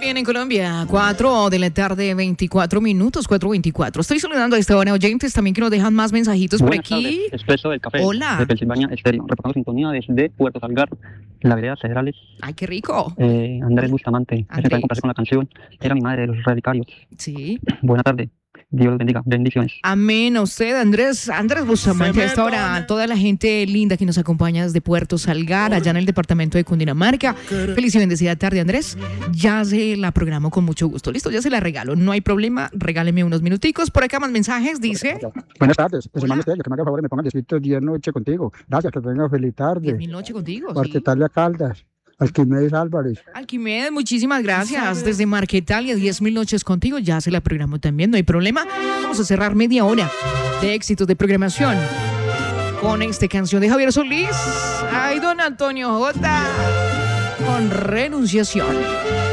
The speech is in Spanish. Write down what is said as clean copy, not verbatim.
bien en Colombia, 4 de la tarde, 24 minutos, 4:24. Estoy saludando a esta hora oyentes también que nos dejan más mensajitos Buenas por aquí. Tardes. Expreso del Café. Hola. De Pensilvania Estéreo. Reportando sintonía desde Puerto Salgar, la vereda Cedrales. Ay, qué rico. Andrés Bustamante. Que se Andrés. puede complacer con la canción Era mi madre de los radicarios. Sí. Buena tarde. Dios los bendiga. Bendiciones. Amén a usted, Andrés Bustamante. A esta hora, toda la gente linda que nos acompaña desde Puerto Salgar, allá en el departamento de Cundinamarca. Feliz y bendecida tarde, Andrés. Ya se la programo con mucho gusto. Listo, ya se la regalo. No hay problema. Regáleme unos minuticos. Por acá más mensajes. Dice. Buenas tardes. Pues hermano Estéreo, que me haga favor y me ponga el escrito 10 noches contigo. Gracias, que tenga feliz tarde. 10.000 noches contigo. Marquetalia Caldas, Alquimedes Álvarez. Alquimedes, muchísimas gracias. Desde Marquetalia, 10.000 noches contigo. Ya se la programo también, no hay problema. Vamos a cerrar media hora de éxitos de programación con esta canción de Javier Solís. Ay, don Antonio J. Con Renunciación.